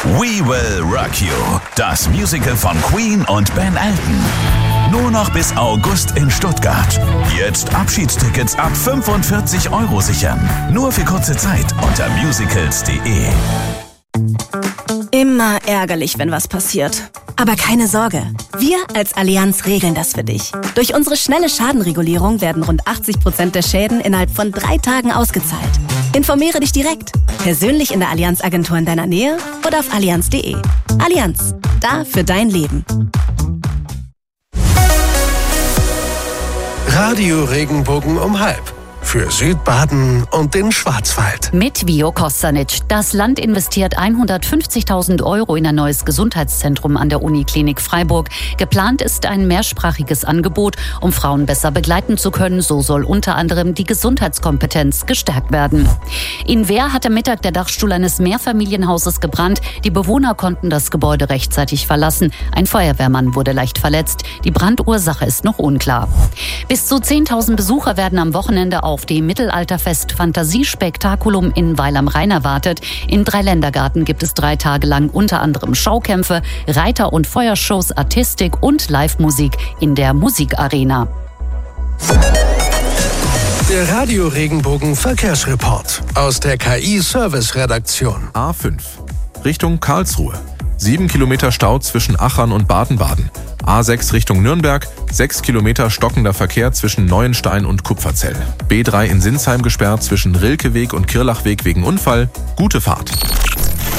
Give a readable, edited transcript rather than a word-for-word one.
We Will Rock You, das Musical von Queen und Ben Elton. Nur noch bis August in Stuttgart. Jetzt Abschiedstickets ab 45 € sichern. Nur für kurze Zeit unter musicals.de. Immer ärgerlich, wenn was passiert. Aber keine Sorge, wir als Allianz regeln das für dich. Durch unsere schnelle Schadenregulierung werden rund 80% der Schäden innerhalb von 3 Tagen ausgezahlt. Informiere dich direkt, persönlich in der Allianz-Agentur in deiner Nähe oder auf allianz.de. Allianz, da für dein Leben. Radio Regenbogen um 12:30. Für Südbaden und den Schwarzwald. Mit Vio Kostanic. Das Land investiert 150.000 € in ein neues Gesundheitszentrum an der Uniklinik Freiburg. Geplant ist ein mehrsprachiges Angebot, um Frauen besser begleiten zu können. So soll unter anderem die Gesundheitskompetenz gestärkt werden. In Wehr hat am Mittag der Dachstuhl eines Mehrfamilienhauses gebrannt. Die Bewohner konnten das Gebäude rechtzeitig verlassen. Ein Feuerwehrmann wurde leicht verletzt. Die Brandursache ist noch unklar. Bis zu 10.000 Besucher werden am Wochenende auf dem Mittelalterfest Fantasiespektakulum in Weil am Rhein erwartet. In Dreiländergarten gibt es 3 Tage lang unter anderem Schaukämpfe, Reiter- und Feuershows, Artistik und Live-Musik in der Musikarena. Der Radio Regenbogen Verkehrsreport aus der KI-Service-Redaktion. A5 Richtung Karlsruhe. 7 Kilometer Stau zwischen Achern und Baden-Baden. A6 Richtung Nürnberg, 6 Kilometer stockender Verkehr zwischen Neuenstein und Kupferzell. B3 in Sinsheim gesperrt zwischen Rilkeweg und Kirlachweg wegen Unfall. Gute Fahrt.